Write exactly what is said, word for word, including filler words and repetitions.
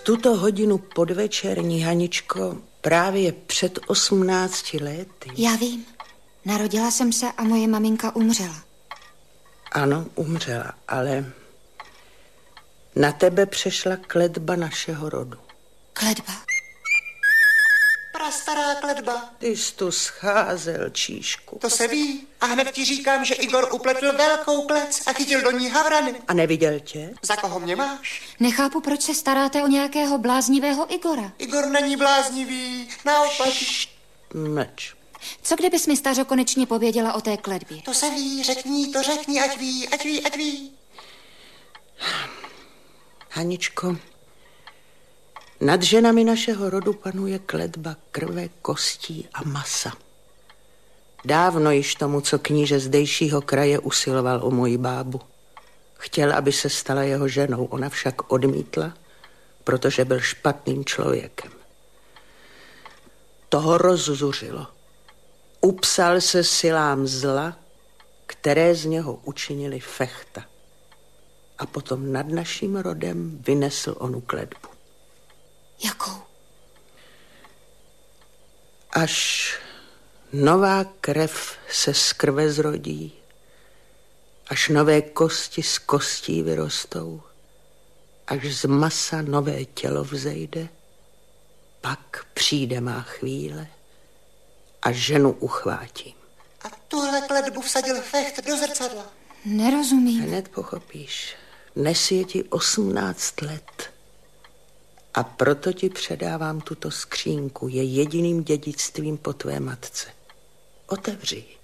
tuto hodinu podvečerní, Haničko, právě před osmnácti lety. Já vím. Narodila jsem se a moje maminka umřela. Ano, umřela, ale na tebe přešla kletba našeho rodu. Kletba? Prastará kletba. Ty jsi tu scházel, Číšku. To se ví. A hned ti říkám, že Igor upletl velkou klec a chytil do ní havrany. A neviděl tě? Za koho mě máš? Nechápu, proč se staráte o nějakého bláznivého Igora. Igor není bláznivý, naopak. Mlč. Co kdybys mi, stařo, konečně pověděla o té kletbě? To se ví, řekni, to řekni, ať ví, ať ví, ať ví. Haničko, nad ženami našeho rodu panuje kletba krve, kostí a masa. Dávno již tomu, co kníže zdejšího kraje usiloval o moji bábu. Chtěl, aby se stala jeho ženou, ona však odmítla, protože byl špatným člověkem. Toho rozzuřilo. Upsal se silám zla, které z něho učinili fechta. A potom nad naším rodem vynesl onu kletbu. Jakou? Až nová krev se z krve zrodí, až nové kosti z kostí vyrostou, až z masa nové tělo vzejde, pak přijde má chvíle a ženu uchvátím. A tuhle kletbu vsadil fecht do zrcadla. Nerozumím. Hned pochopíš. Dnes je ti osmnáct let a proto ti předávám tuto skřínku. Je jediným dědictvím po tvé matce. Otevři.